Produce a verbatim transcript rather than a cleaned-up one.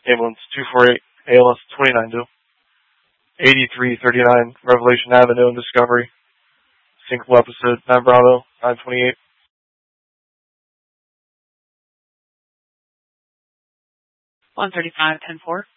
Ambulance two forty-eight, A L S twenty-nine due. eighty-three thirty-nine, Revelation Avenue in Discovery. Syncable episode, nine Bravo, nine twenty-eight. one thirty-five, ten four.